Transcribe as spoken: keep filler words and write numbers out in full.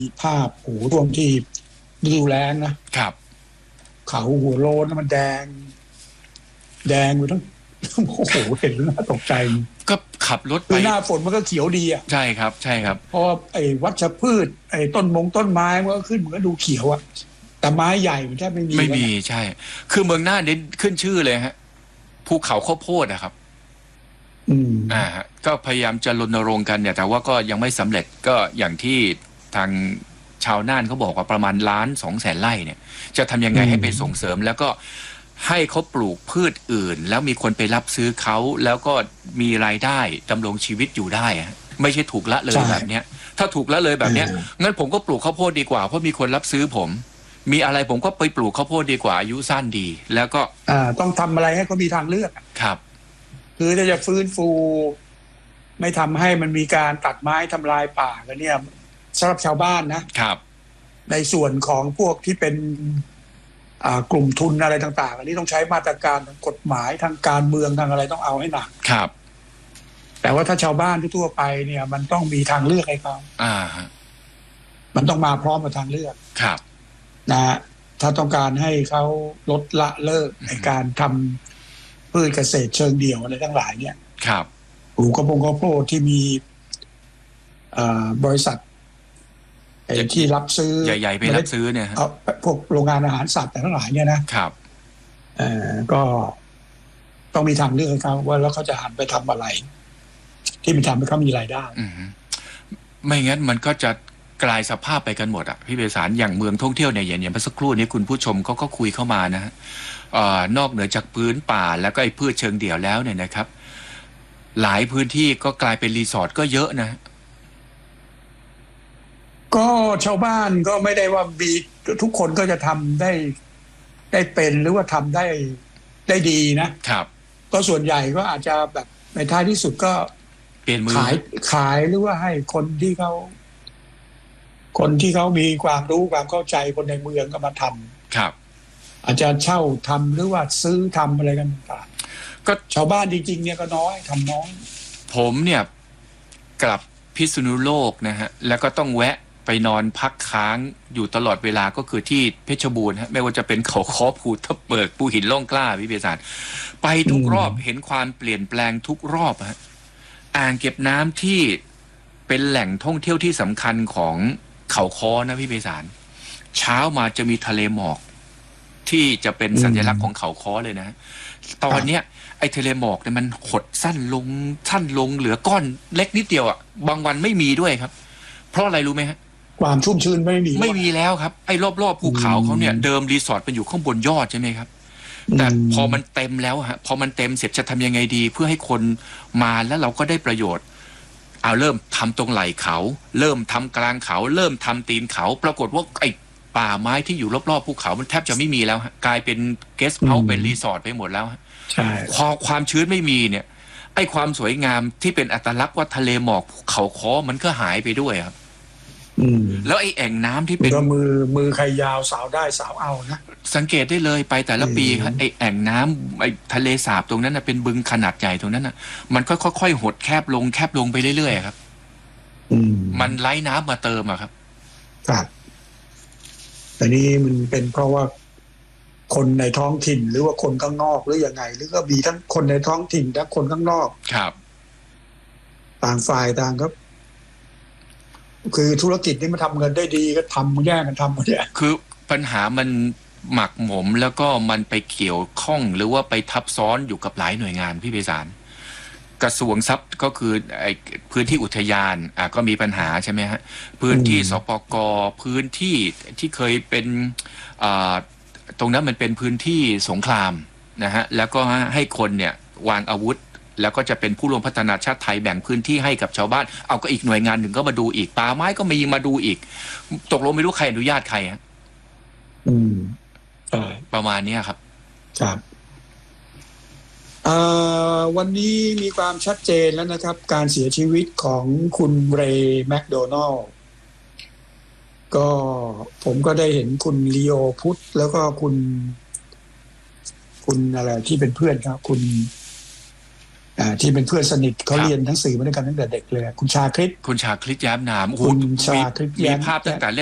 ภาพโอ้โหช่วงที่ฤดูแล้งนะครับเขาหัวโล้นมันแดงแดงไปทั้งโอ้โหเห็นแล้วน่าตกใจก็ขับรถไปหน้าฝนมันก็เขียวดีอ่ะใช่ครับใช่ครับเพราะไอ้วัชพืชไอ้ต้นมงต้นไม้มันก็ขึ้นมันก็ดูเขียวอ่ะแต่ไม้ใหญ่มันแทบไม่มีไม่มีใช่คือเมืองน่านนี่ขึ้นชื่อเลยฮะภูเขาข้าวโพดอะครับอืมอ่าก็พยายามจะรณรงค์กันเนี่ยแต่ว่าก็ยังไม่สำเร็จก็อย่างที่ทางชาวน่านเขาบอกว่าประมาณล้านสองแสนไร่เนี่ยจะทำยังไงให้ไปส่งเสริมแล้วก็ให้เขาปลูกพืชอื่นแล้วมีคนไปรับซื้อเขาแล้วก็มีรายได้ดำรงชีวิตอยู่ได้ไม่ใช่ถูกละเลยแบบเนี้ยถ้าถูกละเลยแบบเนี้ยงั้นผมก็ปลูกข้าวโพดดีกว่าเพราะมีคนรับซื้อผมมีอะไรผมก็ไปปลูกข้าวโพดดีกว่าอายุสั้นดีแล้วก็อ่าต้องทำอะไรให้เขามีทางเลือกครับคือถ้าจะฟื้นฟูไม่ทำให้มันมีการตัดไม้ทำลายป่ากันเนี่ยสำหรับชาวบ้านนะครับในส่วนของพวกที่เป็นกลุ่มทุนอะไรต่างๆอันนี้ต้องใช้มาตรการทางกฎหมายทางการเมืองทางอะไรต้องเอาให้หนักครับแต่ว่าถ้าชาวบ้านทั่วไปเนี่ยมันต้องมีทางเลือกให้เขาอ่ามันต้องมาพร้อมกับทางเลือกครับนะถ้าต้องการให้เขาลดละเลิกในการทำพืชเกษตรเชิงเดี่ยวอะไรทั้งหลายเนี่ยครับปลูกข้าวโพดข้าวโพดที่มีบริษัทที่รับซื้อใหญ่ๆไปรับซื้อเนี่ยพวกโรงงานอาหารสัตว์แต่ทั้งหลายเนี่ยนะครับเอ่อก็ต้องมีทางเลือกให้เขาว่าแล้วเขาจะหันไปทำอะไรที่มันทำให้เขามีรายได้ไม่งั้นมันก็จะกลายสภาพไปกันหมดอ่ะพี่เบสารอย่างเมืองท่องเที่ยวเนี่ยอย่างเมื่อสักครู่นี้คุณผู้ชมเขาก็คุยเข้ามานะฮะนอกเหนือจากพื้นป่าแล้วก็ไอ้พืชเชิงเดี่ยวแล้วเนี่ยนะครับหลายพื้นที่ก็กลายเป็นรีสอร์ทก็เยอะนะก็ชาวบ้านก็ไม่ได้ว่ามีทุกคนก็จะทำได้ได้เป็นหรือว่าทำได้ได้ดีนะครับก็ส่วนใหญ่ก็อาจจะแบบในท้ายที่สุดก็เปลี่ยนมือขายขายหรือว่าให้คนที่เขาคนที่เขามีความรู้ความเข้าใจคนในเมืองก็มาทำครับอาจจะเช่าทำหรือว่าซื้อทำอะไรกันต่างก็ชาวบ้านจริงๆเนี่ยก็น้อยทำน้อยผมเนี่ยกลับพิษณุโลกนะฮะแล้วก็ต้องแวะไปนอนพักค้างอยู่ตลอดเวลาก็คือที่เพชรบูรณ์ฮะไม่ว่าจะเป็นเขาค้อภูทับเบิกภูหินล่องกล้าวิเศษไปทุกรอบเห็นความเปลี่ยนแปลงทุกรอบฮะอ่างเก็บน้ำที่เป็นแหล่งท่องเที่ยวที่สำคัญของเขาค้อนะพี่เบสารเช้ามาจะมีทะเลหมอกที่จะเป็นสัญลักษณ์ของเขาค้อเลยนะตอนเนี้ยไอ้ทะเลหมอกเนี่ยมันหดสั้นลงสั้นลงเหลือก้อนเล็กนิดเดียวอ่ะบางวันไม่มีด้วยครับเพราะอะไรรู้ไหมฮะความชุ่มชื้นไม่มีไม่มีแล้วครับไอ้รอบๆภูเขาเขาเนี่ยเดิมรีสอร์ทเป็นอยู่ข้างบนยอดใช่ไหมครับแต่พอมันเต็มแล้วฮะพอมันเต็มเสร็จจะทำยังไงดีเพื่อให้คนมาแล้วเราก็ได้ประโยชน์เอาเริ่มทำตรงไหล่เขาเริ่มทำกลางเขาเริ่มทำตีนเขาปรากฏว่าไอ้ป่าไม้ที่อยู่รอบๆภูเขามันแทบจะไม่มีแล้วฮะกลายเป็นเกสต์เฮาส์เป็นรีสอร์ทไปหมดแล้วใช่พอความชื้นไม่มีเนี่ยไอ้ความสวยงามที่เป็นอัตลักษณ์ว่าทะเลหมอกเขาค้อมันก็หายไปด้วยครับแล้วไอ้แอ่งน้ำที่เป็นมือมือใครยาวสาวได้สาวเอานะสังเกตได้เลยไปแต่ละปีครับไอ้แอ่งน้ำไอ้ทะเลสาบตรงนั้นนะเป็นบึงขนาดใหญ่ตรงนั้นนะมันก็ค่อยๆหดแคบลงแคบลงไปเรื่อยๆครับมันไล่น้ำมาเติมอะครับครับแต่นี่มันเป็นเพราะว่าคนในท้องถิ่นหรือว่าคนข้างนอกหรือยังไงหรือก็มีทั้งคนในท้องถิ่นและคนข้างนอกครับต่างฝ่ายต่างก็คือธุรกิจนี้มันทำเงินได้ดีก็ทำแย่งกันทำหมดเนี่ยคือปัญหามันหมักหมมแล้วก็มันไปเกี่ยวข้องหรือว่าไปทับซ้อนอยู่กับหลายหน่วยงานพี่เบสารกระทรวงทรัพย์ก็คือไอ้พื้นที่อุทยานอ่ะก็มีปัญหาใช่ไหมฮะพื้นที่สปก.พื้นที่ที่เคยเป็นอ่าตรงนั้นมันเป็นพื้นที่สงครามนะฮะแล้วก็ให้คนเนี่ยวางอาวุธแล้วก็จะเป็นผู้ร่วมพัฒนาชาติไทยแบ่งพื้นที่ให้กับชาวบ้านเอาก็อีกหน่วยงานหนึ่งก็มาดูอีกป่าไม้ก็มีมาดูอีกตกลงไม่รู้ใครอนุญาตใครฮะอืมใช่ประมาณนี้ครับครับวันนี้มีความชัดเจนแล้วนะครับการเสียชีวิตของคุณเรย์แมคโดนัลด์ก็ผมก็ได้เห็นคุณลีโอพุทธแล้วก็คุณคุณอะไรที่เป็นเพื่อนครับคุณอ่าที่เป็นเพื่อนสนิทเขาครับเรียนหนังสือมาด้วยกันตั้งแต่เด็กเลยคุณชาคริตคุณชาคริตแย้มนามโอ้โหคุณมีชาคริตแย้มีมภาพตั้งแต่